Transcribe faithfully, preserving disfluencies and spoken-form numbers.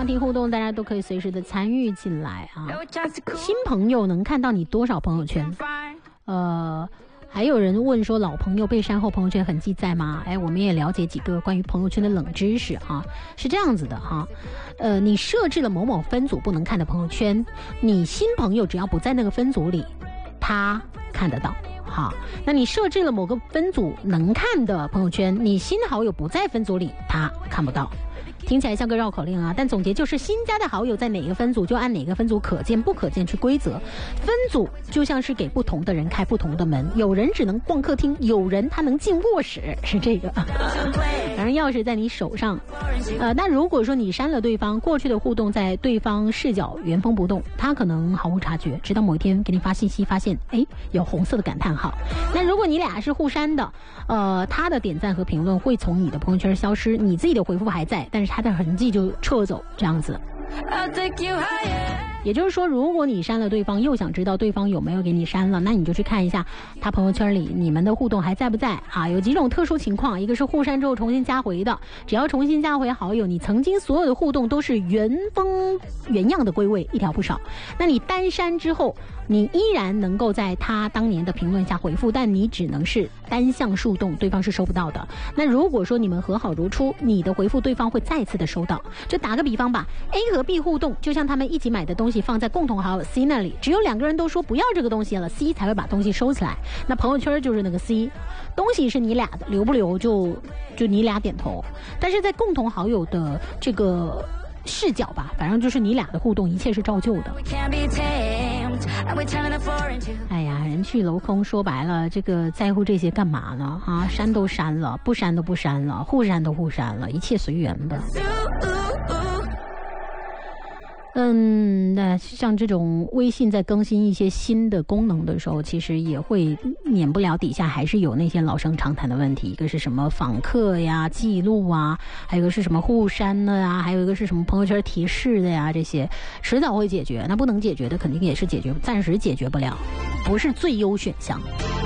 题互动，大家都可以随时的参与进来啊。新朋友能看到你多少朋友圈？呃。还有人问说老朋友被删后朋友圈痕迹在吗？哎，我们也了解几个关于朋友圈的冷知识哈，是这样子的哈，呃，你设置了某某分组不能看的朋友圈，你新朋友只要不在那个分组里，他看得到。好，那你设置了某个分组能看的朋友圈，你新好友不在分组里，他看不到。听起来像个绕口令啊，但总结就是新加的好友在哪个分组就按哪个分组可见不可见去规则。分组就像是给不同的人开不同的门，有人只能逛客厅，有人他能进卧室，是这个。反正钥匙在你手上。呃，那如果说你删了对方，过去的互动在对方视角原封不动，他可能毫无察觉，直到某一天给你发信息，发现哎有红色的感叹号。那如果你俩是互删的，呃，他的点赞和评论会从你的朋友圈消失，你自己的回复还在，但是他的痕迹就撤走，这样子。也就是说，如果你删了对方，又想知道对方有没有给你删了，那你就去看一下他朋友圈里你们的互动还在不在啊？有几种特殊情况，一个是互删之后重新加回的，只要重新加回好友，你曾经所有的互动都是原封原样的归位，一条不少。那你单删之后，你依然能够在他当年的评论下回复，但你只能是单向树洞，对方是收不到的。那如果说你们和好如初，你的回复对方会再次的收到。就打个比方吧， A 和 B 互动就像他们一起买的东西放在共同好友 C 那里，只有两个人都说不要这个东西了， C 才会把东西收起来。那朋友圈就是那个 C， 东西是你俩的，留不留就就你俩点头。但是在共同好友的这个视角吧，反正就是你俩的互动一切是照旧的。哎呀，人去楼空，说白了这个在乎这些干嘛呢啊？删都删了，不删都不删了，互删都互删了，一切随缘吧。嗯，那像这种微信在更新一些新的功能的时候，其实也会免不了底下还是有那些老生常谈的问题，一个是什么访客呀、记录啊，还有一个是什么互删的呀，还有一个是什么朋友圈提示的呀，这些迟早会解决。那不能解决的肯定也是解决，暂时解决不了，不是最优选项。